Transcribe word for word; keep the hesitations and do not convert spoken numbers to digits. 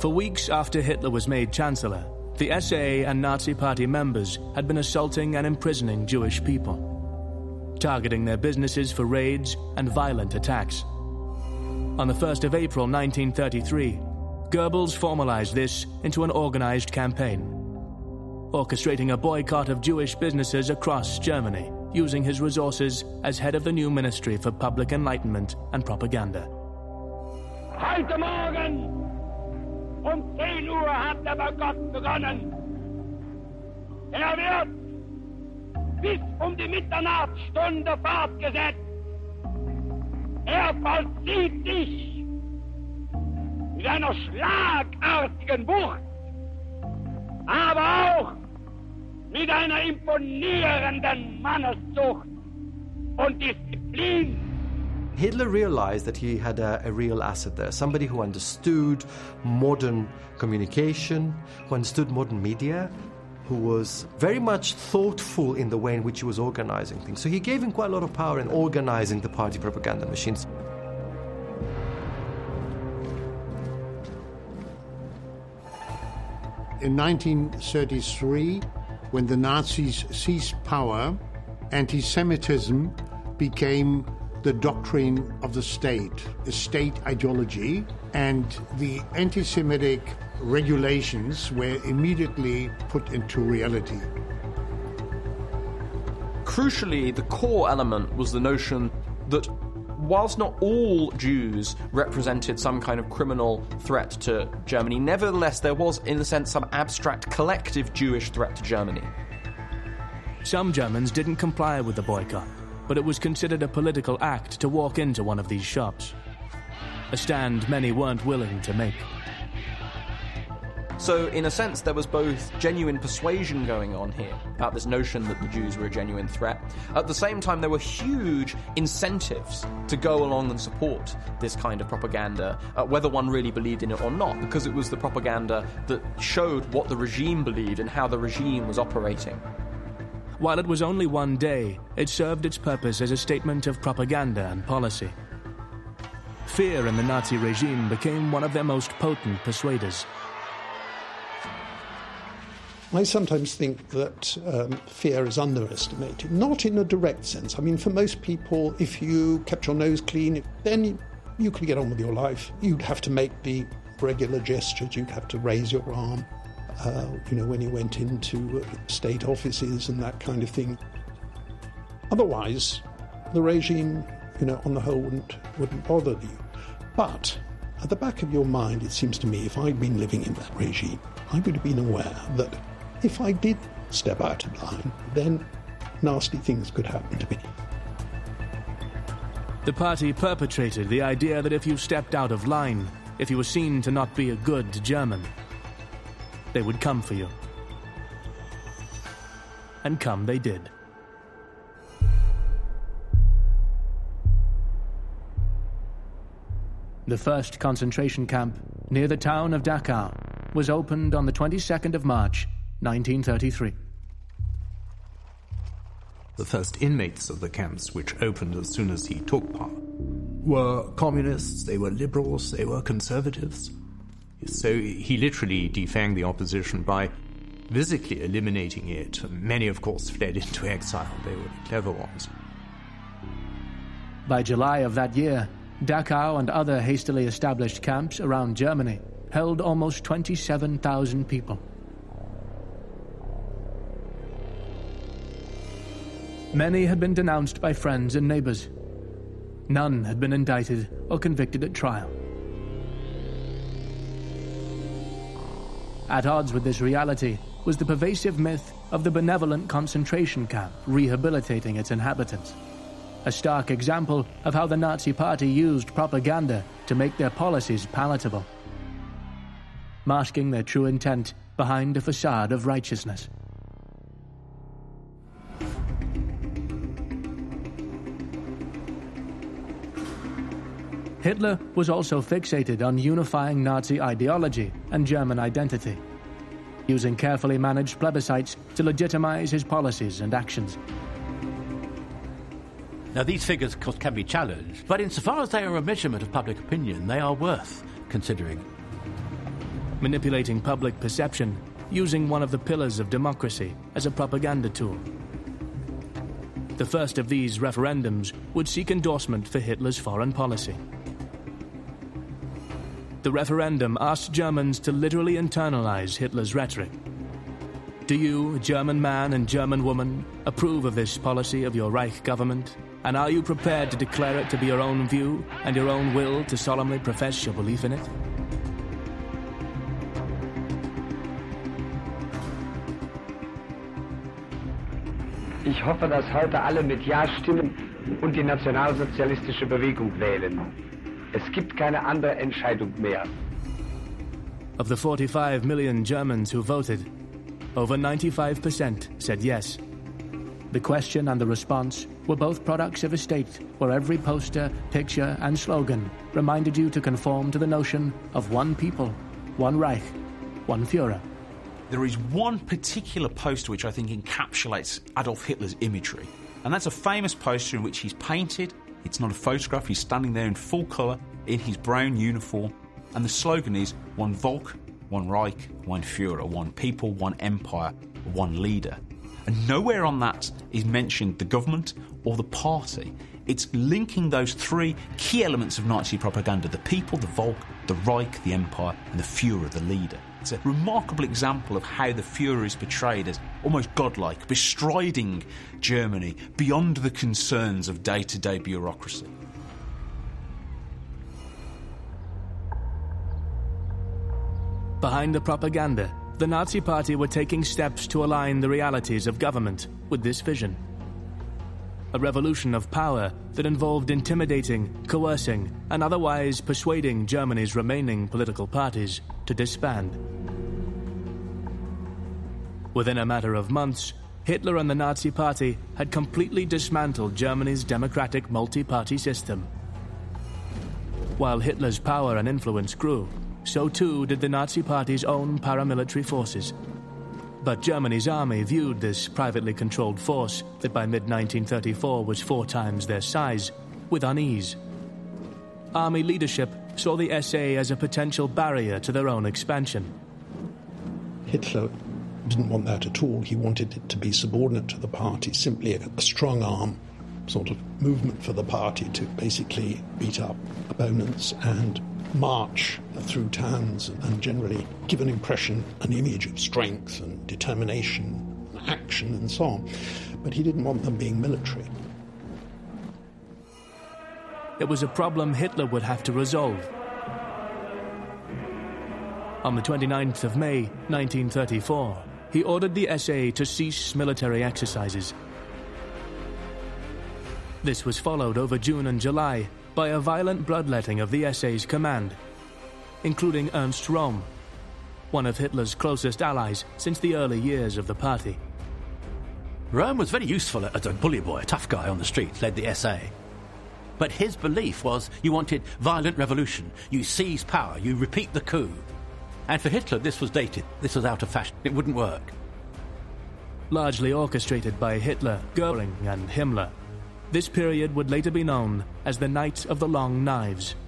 For weeks after Hitler was made Chancellor, the S A and Nazi Party members had been assaulting and imprisoning Jewish people, targeting their businesses for raids and violent attacks. On the first of April nineteen thirty-three, Goebbels formalized this into an organized campaign, orchestrating a boycott of Jewish businesses across Germany, using his resources as head of the new Ministry for Public Enlightenment and Propaganda. Heute Morgen um zehn Uhr hat der Boykott begonnen. Er wird bis um die Mitternachtsstunde fortgesetzt. Er vollzieht sich mit einer schlagartigen Wucht, aber auch mit einer imponierenden Manneszucht und Disziplin. Hitler realized that he had a, a real asset there, somebody who understood modern communication, who understood modern media, who was very much thoughtful in the way in which he was organizing things. So he gave him quite a lot of power in organizing the party propaganda machines. In nineteen thirty-three, when the Nazis seized power, anti-Semitism became the doctrine of the state, a state ideology, and the anti-Semitic regulations were immediately put into reality. Crucially, the core element was the notion that whilst not all Jews represented some kind of criminal threat to Germany, nevertheless there was, in a sense, some abstract collective Jewish threat to Germany. Some Germans didn't comply with the boycott, but it was considered a political act to walk into one of these shops, a stand many weren't willing to make. So, in a sense, there was both genuine persuasion going on here about this notion that the Jews were a genuine threat. At the same time, there were huge incentives to go along and support this kind of propaganda, uh, whether one really believed in it or not, because it was the propaganda that showed what the regime believed and how the regime was operating. While it was only one day, it served its purpose as a statement of propaganda and policy. Fear in the Nazi regime became one of their most potent persuaders. I sometimes think that um, fear is underestimated, not in a direct sense. I mean, for most people, if you kept your nose clean, then you, you could get on with your life. You'd have to make the regular gestures, you'd have to raise your arm, uh, you know, when you went into uh, state offices and that kind of thing. Otherwise, the regime, you know, on the whole wouldn't, wouldn't bother you. But at the back of your mind, it seems to me, if I'd been living in that regime, I would have been aware that if I did step out of line, then nasty things could happen to me. The party perpetrated the idea that if you stepped out of line, if you were seen to not be a good German, they would come for you. And come they did. The first concentration camp, near the town of Dachau, was opened on the twenty-second of March, nineteen thirty-three. The first inmates of the camps, which opened as soon as he took power, were communists, they were liberals, they were conservatives. So he literally defanged the opposition by physically eliminating it. Many, of course, fled into exile. They were the clever ones. By July of that year, Dachau and other hastily established camps around Germany held almost twenty-seven thousand people. Many had been denounced by friends and neighbors. None had been indicted or convicted at trial. At odds with this reality was the pervasive myth of the benevolent concentration camp rehabilitating its inhabitants, a stark example of how the Nazi Party used propaganda to make their policies palatable, masking their true intent behind a facade of righteousness. Hitler was also fixated on unifying Nazi ideology and German identity, using carefully managed plebiscites to legitimize his policies and actions. Now, these figures, of course, can be challenged, but insofar as they are a measurement of public opinion, they are worth considering. manipulating public perception using one of the pillars of democracy as a propaganda tool. The first of these referendums would seek endorsement for Hitler's foreign policy. The referendum asked Germans to literally internalize Hitler's rhetoric. Do you, German man and German woman, approve of this policy of your Reich government? And are you prepared to declare it to be your own view and your own will to solemnly profess your belief in it? Ich hoffe, dass heute alle mit Ja stimmen und die nationalsozialistische Bewegung wählen. Es gibt keine andere Entscheidung mehr. Of the forty-five million Germans who voted, over ninety-five percent said yes. The question and the response were both products of a state where every poster, picture and slogan reminded you to conform to the notion of one people, one Reich, one Führer. There is one particular poster which I think encapsulates Adolf Hitler's imagery, and that's a famous poster in which he's painted. It's not a photograph, he's standing there in full colour in his brown uniform, and the slogan is one Volk, one Reich, one Führer, one people, one empire, one leader. And nowhere on that is mentioned the government or the party. It's linking those three key elements of Nazi propaganda: the people, the Volk, the Reich, the empire, and the Führer, the leader. It's a remarkable example of how the Führer is portrayed as almost godlike, bestriding Germany beyond the concerns of day-to-day bureaucracy. Behind the propaganda, the Nazi Party were taking steps to align the realities of government with this vision. A revolution of power that involved intimidating, coercing, and otherwise persuading Germany's remaining political parties to disband. Within a matter of months, Hitler and the Nazi Party had completely dismantled Germany's democratic multi-party system. While Hitler's power and influence grew, so too did the Nazi Party's own paramilitary forces. But Germany's army viewed this privately controlled force, that by mid nineteen thirty-four was four times their size, with unease. Army leadership saw the S A as a potential barrier to their own expansion. Hitler didn't want that at all. He wanted it to be subordinate to the party, simply a, a strong arm sort of movement for the party to basically beat up opponents and march through towns and generally give an impression, an image of strength and determination, and action and so on. But he didn't want them being military. It was a problem Hitler would have to resolve. On the twenty-ninth of May, nineteen thirty-four, he ordered the S A to cease military exercises. This was followed over June and July by a violent bloodletting of the S A's command, including Ernst Röhm, one of Hitler's closest allies since the early years of the party. Röhm was very useful as a bully boy, a tough guy on the street, led the S A. But his belief was you wanted violent revolution, you seize power, you repeat the coup. And for Hitler, this was dated, this was out of fashion, it wouldn't work. Largely orchestrated by Hitler, Goering and Himmler, this period would later be known as the Night of the Long Knives.